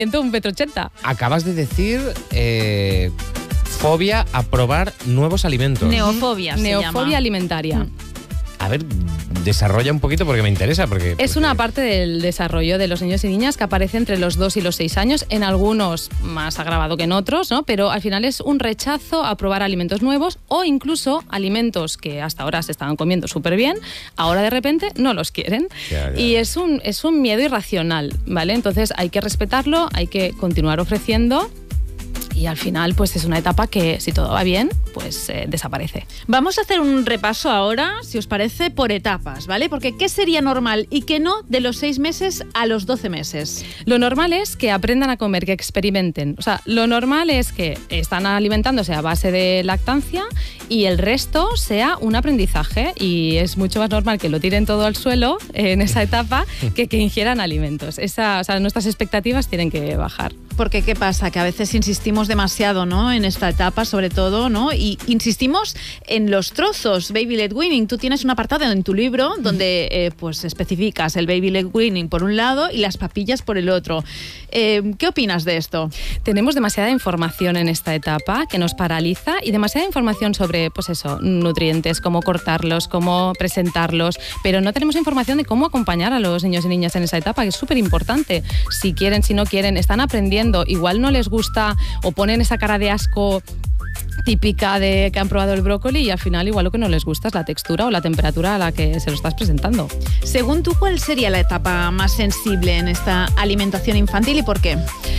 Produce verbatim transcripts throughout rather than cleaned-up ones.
un metro ochenta. Acabas de decir eh, fobia a probar nuevos alimentos. Neofobia se Neofobia llama. alimentaria. Mm. A ver, desarrolla un poquito porque me interesa. Porque, Es porque... una parte del desarrollo de los niños y niñas que aparece entre los dos y los seis años, en algunos más agravado que en otros, ¿no? Pero al final es un rechazo a probar alimentos nuevos o incluso alimentos que hasta ahora se estaban comiendo súper bien, ahora de repente no los quieren. Ya, ya. Y es un, es un miedo irracional, ¿vale? Entonces hay que respetarlo, hay que continuar ofreciendo. Y al final, pues es una etapa que, si todo va bien, pues eh, desaparece. Vamos a hacer un repaso ahora, si os parece, por etapas, ¿vale? Porque ¿qué sería normal y qué no de los seis meses a los doce meses? Lo normal es que aprendan a comer, que experimenten. O sea, lo normal es que están alimentándose a base de lactancia y el resto sea un aprendizaje. Y es mucho más normal que lo tiren todo al suelo en esa etapa que que ingieran alimentos. Esa, o sea, nuestras expectativas tienen que bajar. Porque ¿qué pasa? Que a veces insistimos demasiado, ¿no? En esta etapa, sobre todo, ¿no? Y insistimos en los trozos, baby led weaning. Tú tienes un apartado en tu libro donde eh, pues especificas el baby led weaning por un lado y las papillas por el otro. Eh, ¿Qué opinas de esto? Tenemos demasiada información en esta etapa que nos paraliza y demasiada información sobre, pues eso, nutrientes, cómo cortarlos, cómo presentarlos, pero no tenemos información de cómo acompañar a los niños y niñas en esa etapa, que es súper importante. Si quieren, si no quieren, están aprendiendo. Igual no les gusta o ponen esa cara de asco típica de que han probado el brócoli y al final igual lo que no les gusta es la textura o la temperatura a la que se lo estás presentando. Según tú, ¿cuál sería la etapa más sensible en esta alimentación infantil y por qué?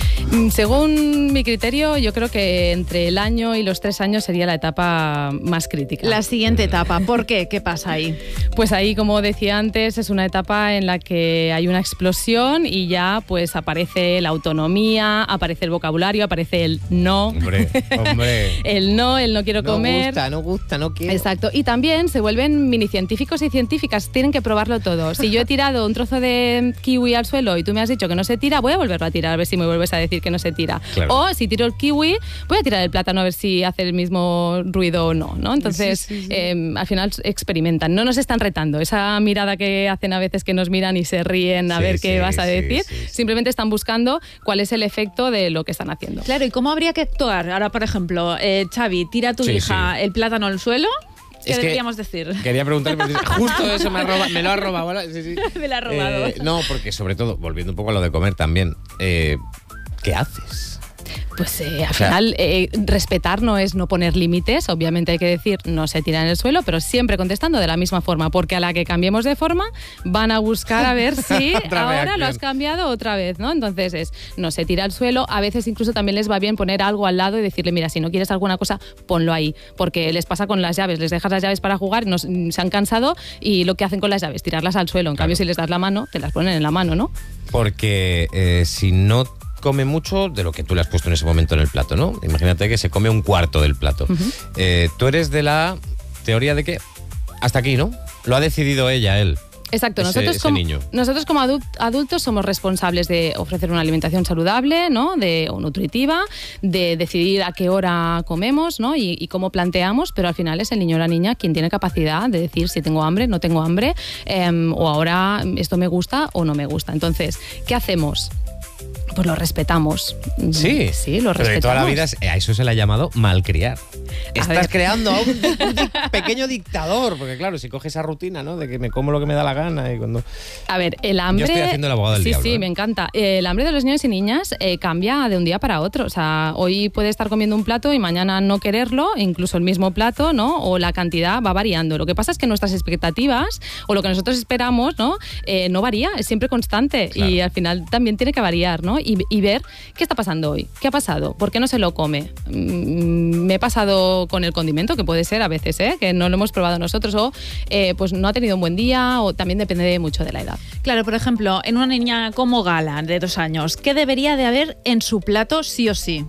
Según mi criterio, yo creo que entre el año y los tres años sería la etapa más crítica. La siguiente etapa, ¿por qué? ¿Qué pasa ahí? Pues ahí, como decía antes, es una etapa en la que hay una explosión y ya pues aparece la autonomía, aparece el vocabulario, aparece el no. Hombre, hombre. El no, el no quiero no comer. No gusta, no gusta, no quiero. Exacto. Y también se vuelven mini científicos y científicas. Tienen que probarlo todo. Si yo he tirado un trozo de kiwi al suelo y tú me has dicho que no se tira, voy a volverlo a tirar a ver si me vuelves a decir que no se tira. Claro. O si tiro el kiwi, voy a tirar el plátano a ver si hace el mismo ruido o no, ¿no? Entonces, sí, sí, sí. Eh, al final experimentan. No nos están retando. Esa mirada que hacen a veces que nos miran y se ríen a sí, ver qué sí, vas a decir, sí, sí, sí. Simplemente están buscando cuál es el efecto de lo que están haciendo. Claro, ¿y cómo habría que actuar? Ahora, por ejemplo, eh, Xavi, tira a tu sí, hija sí. el plátano al suelo. ¿Qué es deberíamos que decir? Quería preguntarle, justo eso me, ha roba, me lo ha robado. Sí, sí. Me lo ha robado. Eh, no, porque sobre todo, volviendo un poco a lo de comer también, eh, ¿qué haces? Pues eh, al o sea, final eh, respetar no es no poner límites, obviamente hay que decir no se tira en el suelo, pero siempre contestando de la misma forma, porque a la que cambiemos de forma van a buscar a ver si ahora reacción. Lo has cambiado otra vez, ¿no? Entonces es no se tira al suelo, a veces incluso también les va bien poner algo al lado y decirle mira, si no quieres alguna cosa, ponlo ahí, porque les pasa con las llaves, les dejas las llaves para jugar, nos, se han cansado y lo que hacen con las llaves, tirarlas al suelo, en claro. cambio si les das la mano, te las ponen en la mano, ¿no? Porque eh, si no come mucho de lo que tú le has puesto en ese momento en el plato, ¿no? Imagínate que se come un cuarto del plato. Uh-huh. eh, tú eres de la teoría de que hasta aquí, ¿no? Lo ha decidido ella, él. Exacto, ese, nosotros, ese como, niño. nosotros como adultos somos responsables de ofrecer una alimentación saludable, ¿no? De, o nutritiva, de decidir a qué hora comemos, ¿no? Y, y cómo planteamos, pero al final es el niño o la niña quien tiene capacidad de decir si tengo hambre, no tengo hambre, eh, o ahora esto me gusta o no me gusta. Entonces, ¿qué hacemos? Pues lo respetamos. Sí, sí, lo respetamos. Pero de toda la vida a eso se le ha llamado malcriar. A Estás ver. creando a un, un pequeño dictador, porque claro, si coges esa rutina, ¿no? De que me como lo que me da la gana y cuando... A ver, el hambre... Yo estoy haciendo el abogado del sí, diablo. Sí, sí, ¿eh? me encanta. El hambre de los niños y niñas eh, cambia de un día para otro. O sea, hoy puede estar comiendo un plato y mañana no quererlo, incluso el mismo plato, ¿no? O la cantidad va variando. Lo que pasa es que nuestras expectativas o lo que nosotros esperamos, ¿no? Eh, no varía, es siempre constante. Claro. Y al final también tiene que variar, ¿no? Y, y ver qué está pasando hoy, qué ha pasado, por qué no se lo come. Me he pasado con el condimento, que puede ser a veces, ¿eh? Que no lo hemos probado nosotros, o eh, pues no ha tenido un buen día, o también depende mucho de la edad. Claro, por ejemplo, en una niña como Gala, de dos años, ¿qué debería de haber en su plato sí o sí?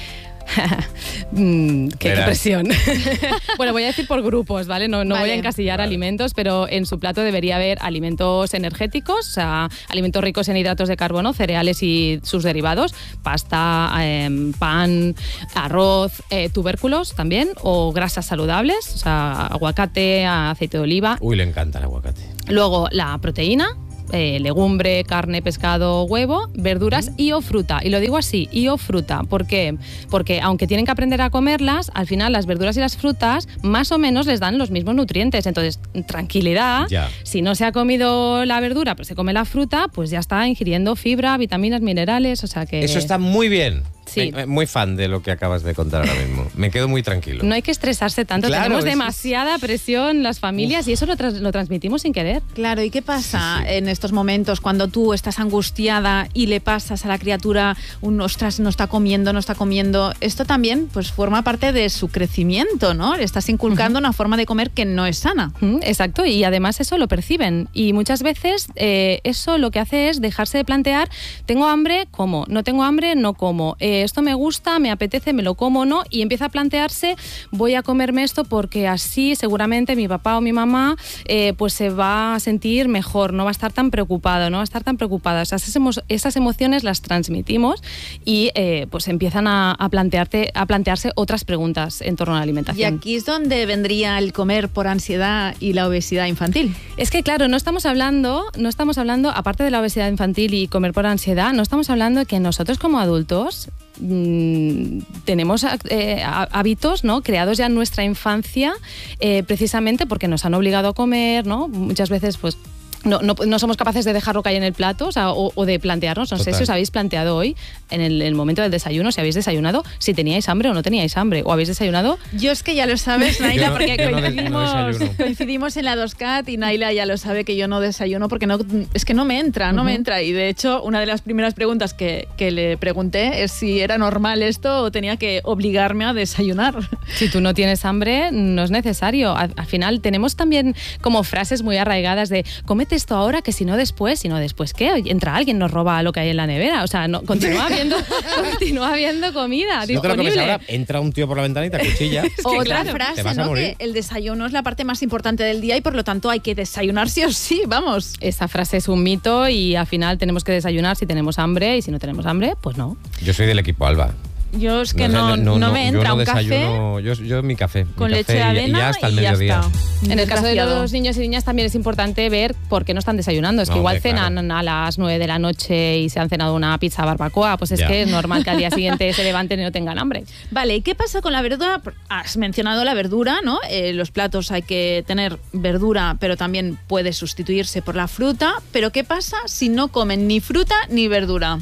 mm, qué, qué presión. Bueno, voy a decir por grupos, ¿vale? No, no vale. voy a encasillar vale. alimentos, pero en su plato debería haber alimentos energéticos, o sea, alimentos ricos en hidratos de carbono, cereales y sus derivados, pasta, eh, pan, arroz, eh, tubérculos también, o grasas saludables, o sea, aguacate, aceite de oliva. Uy, le encanta el aguacate. Luego, la proteína. eh, legumbre, carne, pescado, huevo, verduras y o fruta. Y lo digo así, y o fruta. ¿Por qué? Porque aunque tienen que aprender a comerlas, al final las verduras y las frutas más o menos les dan los mismos nutrientes. Entonces, tranquilidad. Ya. Si no se ha comido la verdura, pero se come la fruta, pues ya está ingiriendo fibra, vitaminas, minerales, o sea que... Eso está muy bien. Sí. Me- Muy fan de lo que acabas de contar ahora mismo. Me quedo muy tranquilo. No hay que estresarse tanto, Claro, tenemos es- demasiada presión las familias Uf. y eso lo, tras- lo transmitimos sin querer. Claro, ¿y qué pasa Sí, sí. en estos momentos cuando tú estás angustiada y le pasas a la criatura un ostras, no está comiendo, no está comiendo? Esto también pues forma parte de su crecimiento, ¿no? Le estás inculcando una forma de comer que no es sana. Mm, Exacto, y además eso lo perciben. Y muchas veces eh, eso lo que hace es dejarse de plantear, tengo hambre, como, no tengo hambre, no como, eh, esto me gusta, me apetece, me lo como, no, y empieza a plantearse, voy a comerme esto porque así seguramente mi papá o mi mamá eh, pues se va a sentir mejor, no va a estar tan preocupado, no va a estar tan preocupada. O sea, esas, emo- esas emociones las transmitimos y eh, pues empiezan a, a, plantearte, a plantearse otras preguntas en torno a la Y alimentación. aquí es donde vendría el comer por ansiedad y la obesidad infantil. Es que claro, no estamos hablando, no estamos hablando, aparte de la obesidad infantil y comer por ansiedad, no estamos hablando de que nosotros como adultos mmm, tenemos eh, hábitos, ¿no?, creados ya en nuestra infancia, eh, precisamente porque nos han obligado a comer, ¿no? Muchas veces, pues. No, no, no somos capaces de dejarlo caer en el plato, o, sea, o, o de plantearnos, no Total. sé si os habéis planteado hoy, en el, el momento del desayuno, si habéis desayunado, si teníais hambre o no teníais hambre, o habéis desayunado. Yo es que ya lo sabes, Naila, Yo no- porque yo no de- no coincidimos, desayuno. coincidimos en la dos cat y Naila ya lo sabe que yo no desayuno porque no, es que no me entra, no me entra. Y de hecho, una de las primeras preguntas que, que le pregunté es si era normal esto o tenía que obligarme a desayunar. Si tú no tienes hambre, no es necesario. Al, al final tenemos también como frases muy arraigadas de cómete esto ahora que si no después, si no después ¿qué? Entra alguien, nos roba lo que hay en la nevera. O sea, no, continúa habiendo, continúa habiendo comida Si no te lo disponible. comes ahora, entra un tío por la ventanita, cuchilla. Otra claro, frase, te vas a ¿no? morir. Que el desayuno es la parte más importante del día y por lo tanto hay que desayunar sí o sí, vamos. Esa frase es un mito y al final tenemos que desayunar si tenemos hambre y si no tenemos hambre, pues no. Yo soy del equipo Alba. Yo es que no, no, me yo entra no un café desayuno, yo, yo mi café. mi con café leche de y- avena y ya hasta el y ya mediodía. está. En el caso de Desgraciado. los niños y niñas también es importante ver por qué no están desayunando. Es que No, igual hombre, cenan claro. a las nueve de la noche y se han cenado una pizza barbacoa, pues es Ya. que es normal que al día siguiente se levanten y no tengan hambre. Vale, ¿y qué pasa con la verdura? Has mencionado la verdura, ¿no? Eh, los platos hay que tener verdura, pero también puede sustituirse por la fruta. Pero ¿qué pasa si no comen ni fruta ni verdura?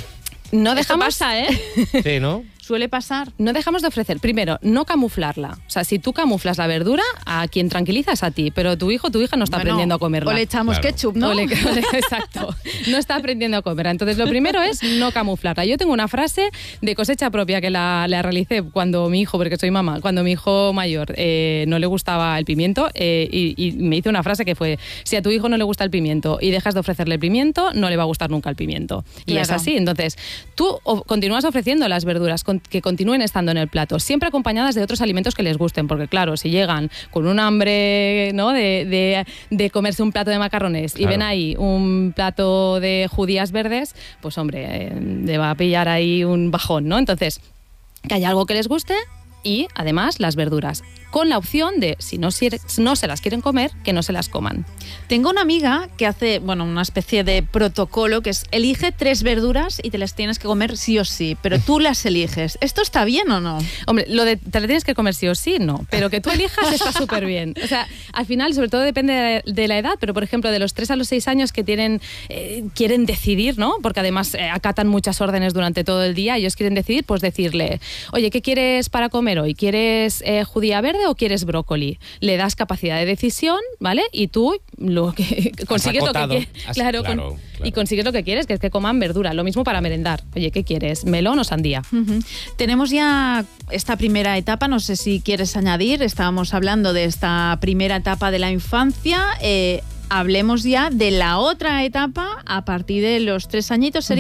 No Esto dejamos, pasa, ¿eh? Sí, ¿no? Suele pasar. no dejamos de ofrecer, primero, no camuflarla. O sea, si tú camuflas la verdura, a quien tranquiliza es a ti, pero tu hijo o tu hija no está Bueno, aprendiendo a comerla. O le echamos Claro. ketchup, ¿no? O le- o le- exacto. No está aprendiendo a comer. Entonces, lo primero es no camuflarla. Yo tengo una frase de cosecha propia que la, la realicé cuando mi hijo, porque soy mamá, cuando mi hijo mayor eh, no le gustaba el pimiento eh, y, y me hice una frase que fue, si a tu hijo no le gusta el pimiento y dejas de ofrecerle el pimiento, no le va a gustar nunca el pimiento. Y Claro. es así. Entonces, tú o- continúas ofreciendo las verduras con- que continúen estando en el plato, siempre acompañadas de otros alimentos que les gusten, porque claro, si llegan con un hambre, ¿no?, de, de, de comerse un plato de macarrones y Claro. ven ahí un plato de judías verdes, pues hombre, eh, le va a pillar ahí un bajón, ¿no? Entonces, que haya algo que les guste y además las verduras, con la opción de, si no, si no se las quieren comer, que no se las coman. Tengo una amiga que hace, bueno, una especie de protocolo que es elige tres verduras y te las tienes que comer sí o sí, pero tú las eliges. ¿Esto está bien o no? Hombre, lo de te la tienes que comer sí o sí, no. Pero que tú elijas está súper bien. O sea, al final, sobre todo depende de, de la edad, pero por ejemplo, de los tres a los seis años que tienen, eh, quieren decidir, ¿no? Porque además eh, acatan muchas órdenes durante todo el día, ellos quieren decidir, pues decirle, oye, ¿qué quieres para comer hoy? ¿Quieres eh, judía verde o quieres brócoli? Le das capacidad de decisión, ¿vale? Y tú lo que consigues lo que acotado. quieres. Has- Claro, claro, con- claro. y consigues lo que quieres, que es que coman verdura. Lo mismo para merendar. Oye, ¿qué quieres? ¿Melón o sandía? Ujú. Tenemos ya esta primera etapa, no sé si quieres añadir, estábamos hablando de esta primera etapa de la infancia, eh, hablemos ya de la otra etapa a partir de los tres añitos, ¿sería?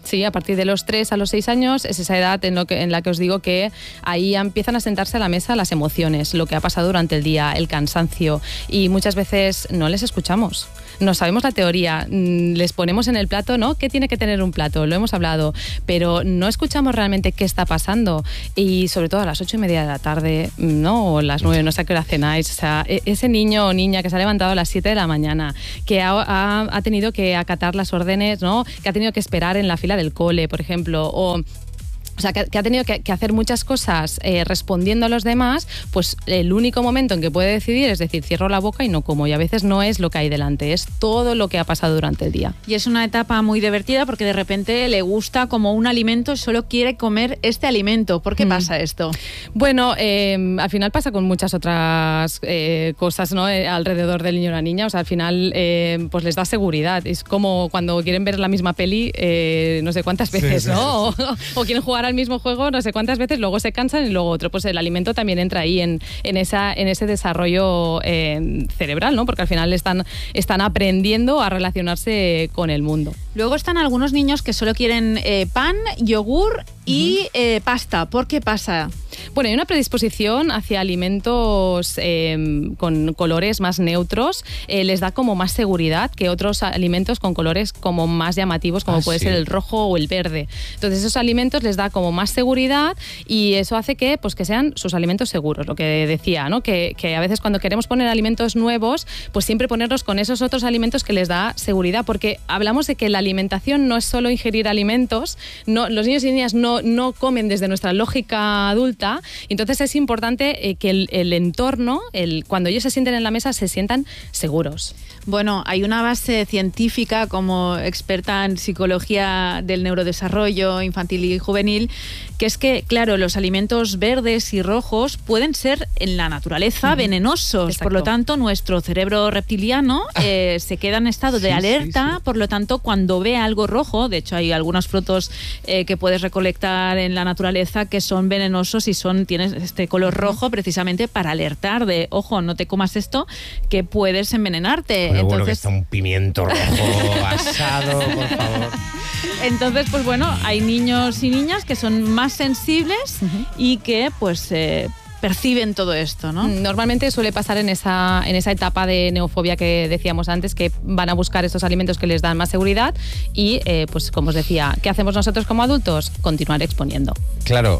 Sí, a partir de los tres a los seis años es esa edad en, lo que, en la que os digo que ahí empiezan a sentarse a la mesa las emociones, lo que ha pasado durante el día, el cansancio, y muchas veces no les escuchamos. No sabemos la teoría, les ponemos en el plato, ¿no? ¿Qué tiene que tener un plato? Lo hemos hablado, pero no escuchamos realmente qué está pasando. Y sobre todo a las ocho y media de la tarde, ¿no? O las nueve, no sé a qué hora cenáis. O sea, ese niño o niña que se ha levantado a las siete de la mañana, que ha, ha, ha tenido que acatar las órdenes, ¿no? Que ha tenido que esperar en la fila del cole, por ejemplo, o... O sea, que, que ha tenido que, que hacer muchas cosas eh, respondiendo a los demás, pues el único momento en que puede decidir es decir, cierro la boca y no como. Y a veces no es lo que hay delante, es todo lo que ha pasado durante el día. Y es una etapa muy divertida porque de repente le gusta como un alimento, solo quiere comer este alimento. ¿Por qué mm. pasa esto? Bueno, eh, al final pasa con muchas otras eh, cosas, ¿no? Eh, alrededor del niño o la niña. O sea, al final eh, pues les da seguridad. Es como cuando quieren ver la misma peli eh, no sé cuántas veces, sí, ¿no? Sí, sí. O, o quieren jugar al mismo juego no sé cuántas veces, luego se cansan y luego otro. Pues el alimento también entra ahí en, en, esa, en ese desarrollo eh, cerebral, ¿no? Porque al final están, están aprendiendo a relacionarse con el mundo. Luego están algunos niños que solo quieren eh, pan, yogur y uh-huh. eh, pasta. ¿Por qué pasa? Bueno, hay una predisposición hacia alimentos eh, con colores más neutros, eh, les da como más seguridad que otros alimentos con colores como más llamativos, como ah, puede sí. ser el rojo o el verde. Entonces esos alimentos les da como más seguridad y eso hace que, pues, que sean sus alimentos seguros, lo que decía, ¿no? Que, que a veces cuando queremos poner alimentos nuevos, pues siempre ponerlos con esos otros alimentos que les da seguridad, porque hablamos de que la alimentación no es solo ingerir alimentos, no, los niños y niñas no, no comen desde nuestra lógica adulta. Entonces es importante eh, que el, el entorno, el, cuando ellos se sienten en la mesa, se sientan seguros. Bueno, hay una base científica como experta en psicología del neurodesarrollo infantil y juvenil, que es que, claro, los alimentos verdes y rojos pueden ser en la naturaleza uh-huh. venenosos. Exacto. Por lo tanto, nuestro cerebro reptiliano eh, se queda en estado de sí, alerta, sí, sí. Por lo tanto, cuando ve algo rojo, de hecho hay algunos frutos eh, que puedes recolectar en la naturaleza que son venenosos y son tienes este color rojo precisamente para alertar de, ojo, no te comas esto, que puedes envenenarte. Pero Entonces, bueno que está un pimiento rojo asado, por favor. Entonces, pues bueno, hay niños y niñas que son más sensibles uh-huh. y que pues eh, perciben todo esto, ¿no? Normalmente suele pasar en esa, en esa etapa de neofobia que decíamos antes, que van a buscar estos alimentos que les dan más seguridad y, eh, pues como os decía, ¿qué hacemos nosotros como adultos? Continuar exponiendo. Claro,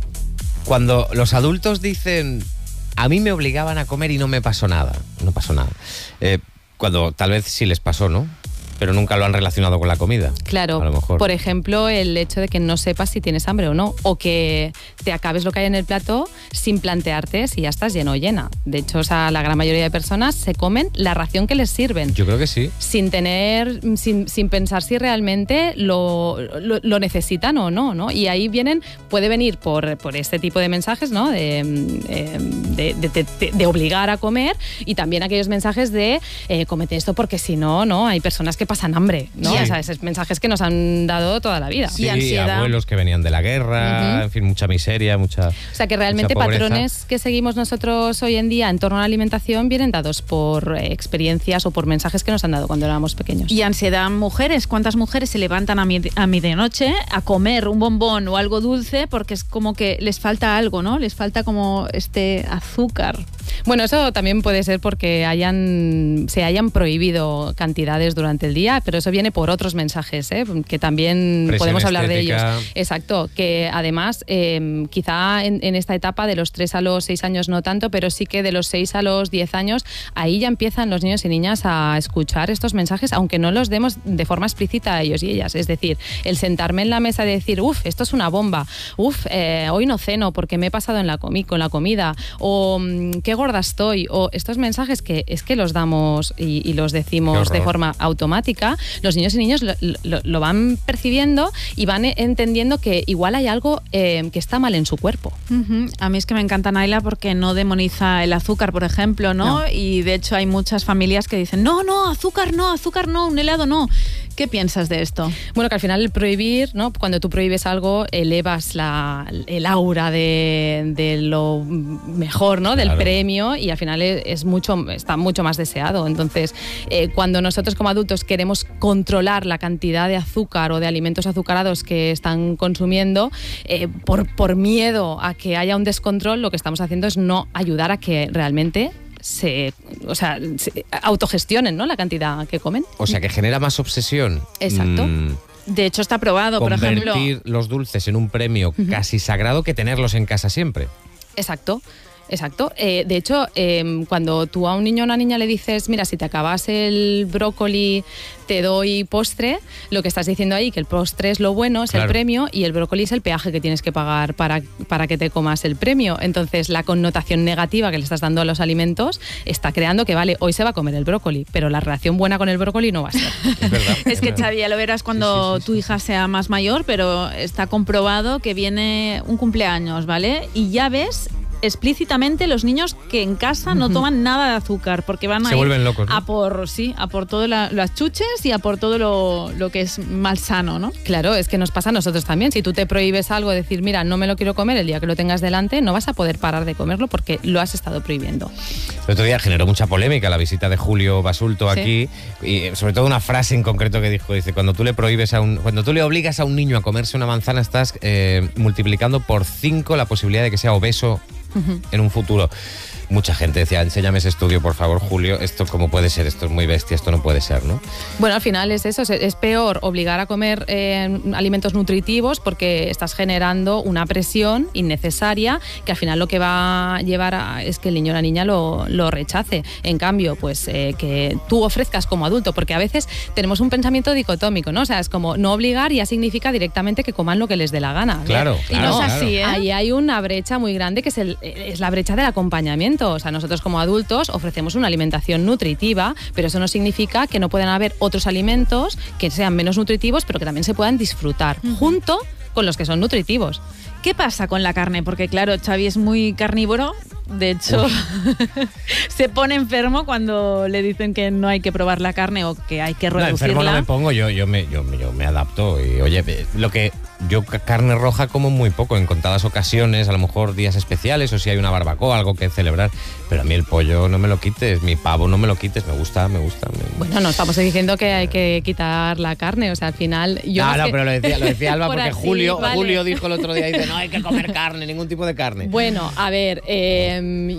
cuando los adultos dicen, a mí me obligaban a comer y no me pasó nada, no pasó nada. Eh, cuando tal vez sí les pasó, ¿no? Pero nunca lo han relacionado con la comida. Claro, a lo mejor. Por ejemplo, el hecho de que no sepas si tienes hambre o no, o que te acabes lo que hay en el plato sin plantearte si ya estás lleno o llena. De hecho, o sea, la gran mayoría de personas se comen la ración que les sirven. Yo creo que sí. Sin tener, sin, sin pensar si realmente lo, lo, lo necesitan o no, ¿no? Y ahí vienen, puede venir por, por este tipo de mensajes, ¿no? De, de, de, de, de, de obligar a comer, y también aquellos mensajes de eh, cómete esto porque si no, ¿no? Hay personas que pasan hambre, ¿no? Sí. O sea, esos mensajes que nos han dado toda la vida. Sí, y ansiedad. Abuelos que venían de la guerra, uh-huh. en fin, mucha miseria, mucha. O sea, que realmente patrones que seguimos nosotros hoy en día en torno a la alimentación vienen dados por eh, experiencias o por mensajes que nos han dado cuando éramos pequeños. Y ansiedad, mujeres. ¿Cuántas mujeres se levantan a, mi, a medianoche a comer un bombón o algo dulce porque es como que les falta algo, ¿no? Les falta como este azúcar. Bueno, eso también puede ser porque hayan, se hayan prohibido cantidades durante el día, pero eso viene por otros mensajes, ¿eh? Que también presión podemos hablar estética. de ellos. Exacto, que además eh, quizá en, en esta etapa de los tres a los seis años no tanto, pero sí que de los seis a los diez años, ahí ya empiezan los niños y niñas a escuchar estos mensajes, aunque no los demos de forma explícita a ellos y ellas. Es decir, el sentarme en la mesa y decir, uff, esto es una bomba, uff, eh, hoy no ceno porque me he pasado en la comi- con la comida, o qué gorda estoy, o estos mensajes que es que los damos y, y los decimos de forma automática, los niños y niños lo, lo, lo van percibiendo y van entendiendo que igual hay algo eh, que está mal en su cuerpo. Uh-huh. A mí es que me encanta Naila porque no demoniza el azúcar, por ejemplo, ¿no? no. Y de hecho hay muchas familias que dicen, no, no, azúcar no, azúcar no, un helado no. ¿Qué piensas de esto? Bueno, que al final el prohibir, ¿no? Cuando tú prohíbes algo, elevas la, el aura de, de lo mejor, ¿no? Claro. Del premio, y al final es, es mucho, está mucho más deseado. Entonces, eh, cuando nosotros como adultos queremos controlar la cantidad de azúcar o de alimentos azucarados que están consumiendo, eh, por, por miedo a que haya un descontrol, lo que estamos haciendo es no ayudar a que realmente se, o sea, se autogestionen, ¿no? La cantidad que comen. O sea, que genera más obsesión. Exacto. Mm, de hecho, está probado, por ejemplo. Convertir los dulces en un premio uh-huh. casi sagrado que tenerlos en casa siempre. Exacto. Exacto. Eh, de hecho, eh, cuando tú a un niño o una niña le dices, mira, si te acabas el brócoli, te doy postre, lo que estás diciendo ahí, que el postre es lo bueno, es claro. el premio, y el brócoli es el peaje que tienes que pagar para, para que te comas el premio. Entonces, la connotación negativa que le estás dando a los alimentos está creando que, vale, hoy se va a comer el brócoli, pero la relación buena con el brócoli no va a ser. Es verdad. Es que, Xavi, ya lo verás cuando sí, sí, sí, tu sí. hija sea más mayor, pero está comprobado que viene un cumpleaños, ¿vale? Y ya ves explícitamente los niños que en casa no toman nada de azúcar, porque van a se ir vuelven locos, ¿no? a por sí, a por todo la, las chuches y a por todo lo, lo que es malsano, ¿no? Claro, es que nos pasa a nosotros también. Si tú te prohíbes algo, decir, mira, no me lo quiero comer, el día que lo tengas delante, no vas a poder parar de comerlo porque lo has estado prohibiendo. El otro día generó mucha polémica la visita de Julio Basulto sí. aquí, y sobre todo una frase en concreto que dijo, dice, cuando tú le prohíbes a un, cuando tú le obligas a un niño a comerse una manzana, estás eh, multiplicando por cinco la posibilidad de que sea obeso Uh-huh. en un futuro. Mucha gente decía, enséñame ese estudio, por favor, Julio, esto cómo puede ser, esto es muy bestia, esto no puede ser, ¿no? Bueno, al final es eso, es peor obligar a comer eh, alimentos nutritivos porque estás generando una presión innecesaria que al final lo que va a llevar a, es que el niño o la niña lo, lo rechace. En cambio, pues eh, que tú ofrezcas como adulto, porque a veces tenemos un pensamiento dicotómico, ¿no? O sea, es como no obligar ya significa directamente que coman lo que les dé la gana. Claro, y claro, no es claro. así, ¿eh? Ahí hay una brecha muy grande que es, el, es la brecha del acompañamiento. O sea, nosotros como adultos ofrecemos una alimentación nutritiva, pero eso no significa que no puedan haber otros alimentos que sean menos nutritivos, pero que también se puedan disfrutar uh-huh. junto con los que son nutritivos. ¿Qué pasa con la carne? Porque claro, Xavi es muy carnívoro. De hecho, se pone enfermo cuando le dicen que no hay que probar la carne o que hay que reducirla. No, enfermo no me pongo, yo, yo, me, yo, yo me adapto. Y oye, lo que yo carne roja como muy poco, en contadas ocasiones, a lo mejor días especiales o si hay una barbacoa, algo que celebrar. Pero a mí el pollo no me lo quites, mi pavo no me lo quites, me gusta, me gusta. Me... Bueno, no estamos diciendo que hay que quitar la carne, o sea, al final... Yo no, no, que... pero lo decía, lo decía Alba por porque así, Julio, vale. Julio dijo el otro día, dice, no hay que comer carne, ningún tipo de carne. Bueno, a ver, eh,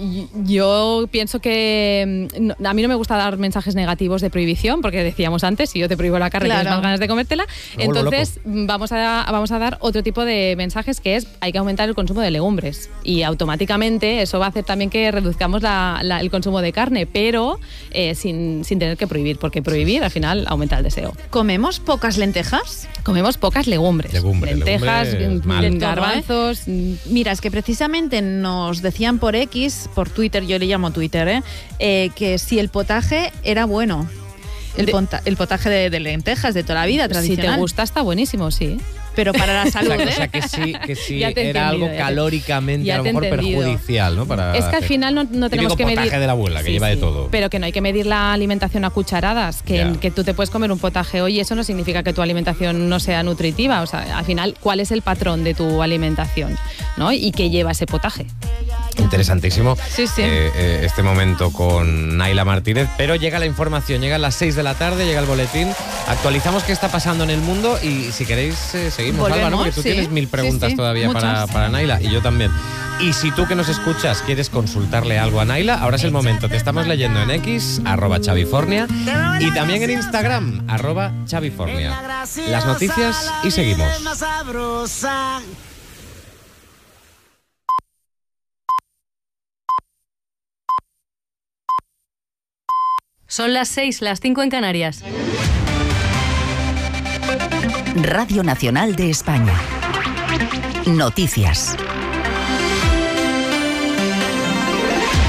yo pienso que no, a mí no me gusta dar mensajes negativos de prohibición, porque decíamos antes, si yo te prohíbo la carne, claro. tienes más ganas de comértela. Entonces vamos a, vamos a dar otro tipo de mensajes, que es hay que aumentar el consumo de legumbres, y automáticamente eso va a hacer también que reduzcamos la, la, el consumo de carne, pero eh, sin, sin tener que prohibir, porque prohibir al final aumenta el deseo. ¿Comemos pocas lentejas? Comemos pocas legumbres. Legumbre, lentejas, legumbre garbanzos. ¿eh? Mira, es que precisamente nos decían por X, por Twitter, yo le llamo Twitter, ¿eh? Eh, que si el potaje era bueno. El, de, ponta, el potaje de, de lentejas de toda la vida, tradicional. Si te gusta, está buenísimo, sí. Pero para la salud, o sea, ¿eh? O sea, que sí, que sí era entendido, algo calóricamente a lo mejor perjudicial, ¿no? Para es que al final no, no tenemos que medir... potaje de la abuela, que sí, lleva sí, de todo. Pero que no hay que medir la alimentación a cucharadas, que, yeah. que tú te puedes comer un potaje hoy y eso no significa que tu alimentación no sea nutritiva. O sea, al final, ¿cuál es el patrón de tu alimentación? ¿No? ¿Y qué lleva ese potaje? Interesantísimo sí, sí. Eh, eh, este momento con Naila Martínez, pero llega la información, llega a las seis de la tarde, llega el boletín, actualizamos qué está pasando en el mundo y si queréis eh, seguimos, Volvemos, Alba, ¿no? Porque tú sí. tienes mil preguntas sí, sí. todavía para, para Naila y yo también. Y si tú que nos escuchas quieres consultarle algo a Naila, ahora es el momento. Te estamos leyendo en X, arroba Chavifornia, y también en Instagram, arroba Chavifornia. Las noticias y seguimos. Son las seis, las cinco en Canarias. Radio Nacional de España. Noticias.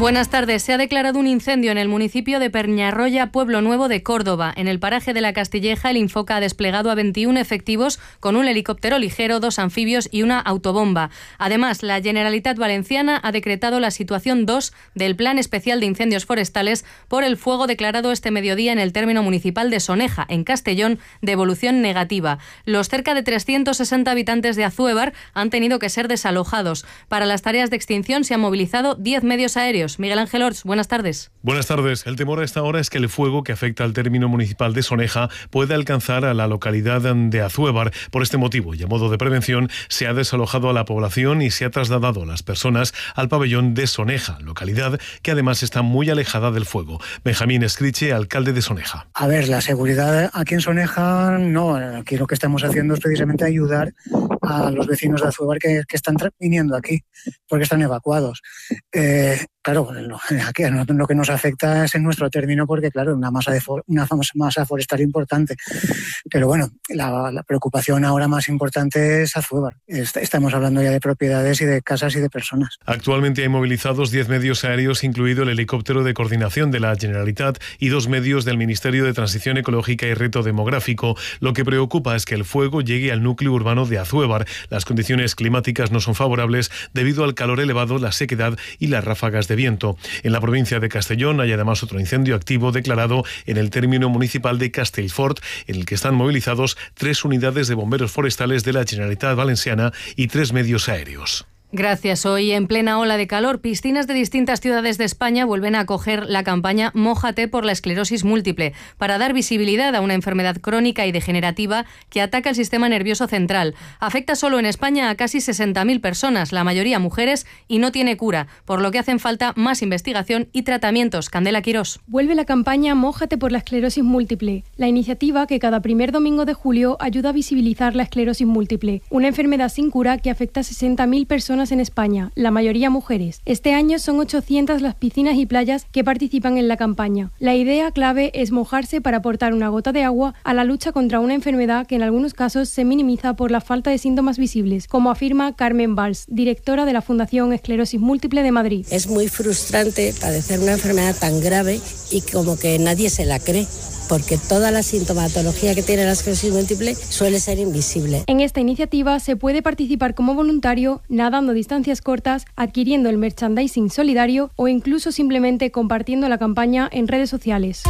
Buenas tardes. Se ha declarado un incendio en el municipio de Peñarroya, Pueblo Nuevo de Córdoba. En el paraje de la Castilleja, el Infoca ha desplegado a veintiún efectivos con un helicóptero ligero, dos anfibios y una autobomba. Además, la Generalitat Valenciana ha decretado la situación dos del Plan Especial de Incendios Forestales por el fuego declarado este mediodía en el término municipal de Soneja, en Castellón, de evolución negativa. Los cerca de trescientos sesenta habitantes de Azuévar han tenido que ser desalojados. Para las tareas de extinción se han movilizado diez medios aéreos. Miguel Ángel Orts, buenas tardes. Buenas tardes. El temor a esta hora es que el fuego que afecta al término municipal de Soneja pueda alcanzar a la localidad de Azuévar. Por este motivo y a modo de prevención, se ha desalojado a la población y se ha trasladado a las personas al pabellón de Soneja, localidad que además está muy alejada del fuego. Benjamín Escriche, alcalde de Soneja. A ver, la seguridad aquí en Soneja, no. Aquí lo que estamos haciendo es precisamente ayudar a los vecinos de Azuévar que, que están viniendo aquí, porque están evacuados. Eh, Claro, lo, aquí, lo que nos afecta es en nuestro término porque, claro, una masa, de for, una masa forestal importante. Pero bueno, la, la preocupación ahora más importante es Azuévar. Estamos hablando ya de propiedades y de casas y de personas. Actualmente hay movilizados diez medios aéreos, incluido el helicóptero de coordinación de la Generalitat y dos medios del Ministerio de Transición Ecológica y Reto Demográfico. Lo que preocupa es que el fuego llegue al núcleo urbano de Azuévar. Las condiciones climáticas no son favorables debido al calor elevado, la sequedad y las ráfagas de de viento. En la provincia de Castellón hay además otro incendio activo declarado en el término municipal de Castellfort, en el que están movilizados tres unidades de bomberos forestales de la Generalitat Valenciana y tres medios aéreos. Gracias. Hoy, en plena ola de calor, piscinas de distintas ciudades de España vuelven a acoger la campaña Mójate por la esclerosis múltiple, para dar visibilidad a una enfermedad crónica y degenerativa que ataca el sistema nervioso central. Afecta solo en España a casi sesenta mil personas, la mayoría mujeres, y no tiene cura, por lo que hacen falta más investigación y tratamientos. Candela Quirós. Vuelve la campaña Mójate por la esclerosis múltiple, la iniciativa que cada primer domingo de julio ayuda a visibilizar la esclerosis múltiple, una enfermedad sin cura que afecta a sesenta mil personas en España, la mayoría mujeres. Este año son ochocientas las piscinas y playas que participan en la campaña. La idea clave es mojarse para aportar una gota de agua a la lucha contra una enfermedad que en algunos casos se minimiza por la falta de síntomas visibles, como afirma Carmen Valls, directora de la Fundación Esclerosis Múltiple de Madrid. Es muy frustrante padecer una enfermedad tan grave y como que nadie se la cree, porque toda la sintomatología que tiene la esclerosis múltiple suele ser invisible. En esta iniciativa se puede participar como voluntario nadando distancias cortas, adquiriendo el merchandising solidario o incluso simplemente compartiendo la campaña en redes sociales.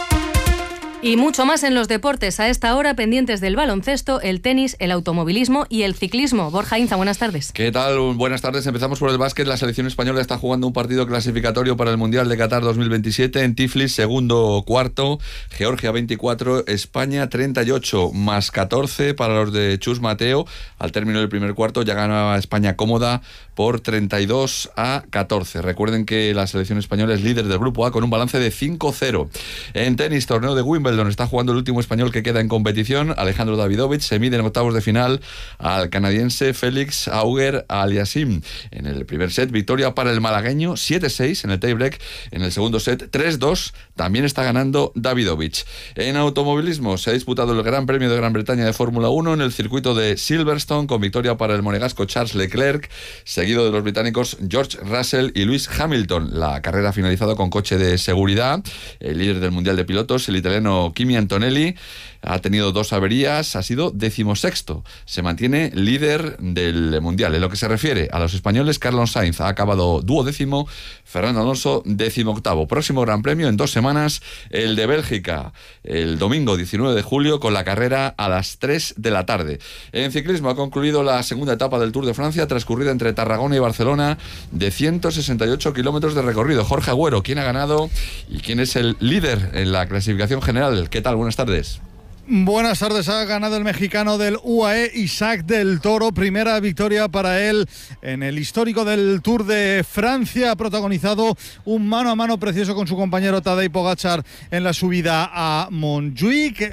Y mucho más en los deportes a esta hora, pendientes del baloncesto, el tenis, el automovilismo y el ciclismo. Borja Inza, buenas tardes. ¿Qué tal? Buenas tardes. Empezamos por el básquet. La selección española está jugando un partido clasificatorio para el Mundial de Qatar dos mil veintisiete en Tiflis, segundo cuarto. Georgia veinticuatro, España treinta y ocho, más catorce para los de Chus Mateo. Al término del primer cuarto ya ganaba España cómoda por treinta y dos a catorce. Recuerden que la selección española es líder del grupo A con un balance de cinco cero. En tenis, torneo de Wimbledon, donde está jugando el último español que queda en competición, Alejandro Davidovich, se mide en octavos de final al canadiense Félix Auger-Aliassime. En el primer set, victoria para el malagueño, siete seis en el tiebreak. En el segundo set, tres dos, también está ganando Davidovich. En automovilismo, se ha disputado el Gran Premio de Gran Bretaña de Fórmula uno en el circuito de Silverstone, con victoria para el monegasco Charles Leclerc, seguido de los británicos George Russell y Lewis Hamilton. La carrera ha finalizado con coche de seguridad. El líder del Mundial de Pilotos, el italiano Kimi Antonelli, ha tenido dos averías, ha sido decimosexto. Se mantiene líder del Mundial. En lo que se refiere a los españoles, Carlos Sainz ha acabado duodécimo, Fernando Alonso decimoctavo. Próximo Gran Premio en dos semanas, el de Bélgica, el domingo diecinueve de julio, con la carrera a las tres de la tarde. En ciclismo ha concluido la segunda etapa del Tour de Francia, transcurrida entre Tarragona y Barcelona, de ciento sesenta y ocho kilómetros de recorrido. Jorge Agüero, ¿quién ha ganado y quién es el líder en la clasificación general? ¿Qué tal? Buenas tardes. Buenas tardes. Ha ganado el mexicano del U A E, Isaac del Toro. Primera victoria para él en el histórico del Tour de Francia. Ha protagonizado un mano a mano precioso con su compañero Tadej Pogačar en la subida a Montjuic.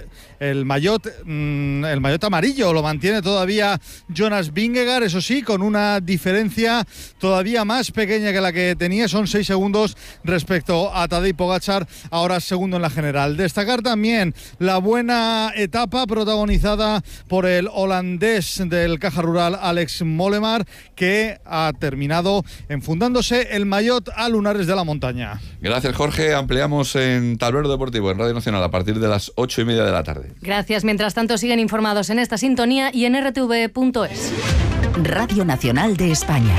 el maillot, mmm, el maillot amarillo lo mantiene todavía Jonas Vingegaard, eso sí, con una diferencia todavía más pequeña que la que tenía, son seis segundos respecto a Tadej Pogačar, ahora segundo en la general. Destacar también la buena etapa protagonizada por el holandés del Caja Rural Alex Mollema, que ha terminado enfundándose el maillot a lunares de la montaña. Gracias, Jorge. Ampliamos en Tablero Deportivo, en Radio Nacional, a partir de las ocho y media de la tarde. Gracias. Mientras tanto, siguen informados en esta sintonía y en r t v punto es. Radio Nacional de España.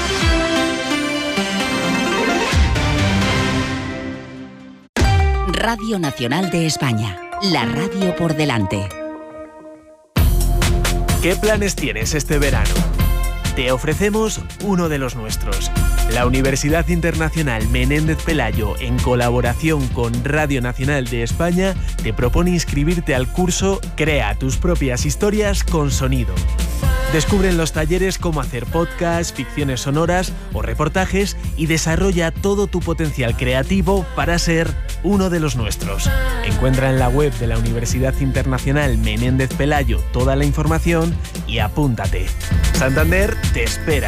Radio Nacional de España. La radio por delante. ¿Qué planes tienes este verano? Te ofrecemos uno de los nuestros. La Universidad Internacional Menéndez Pelayo, en colaboración con Radio Nacional de España, te propone inscribirte al curso Crea tus propias historias con sonido. Descubre en los talleres cómo hacer podcasts, ficciones sonoras o reportajes y desarrolla todo tu potencial creativo para ser uno de los nuestros. Encuentra en la web de la Universidad Internacional Menéndez Pelayo toda la información y apúntate. Santander te espera.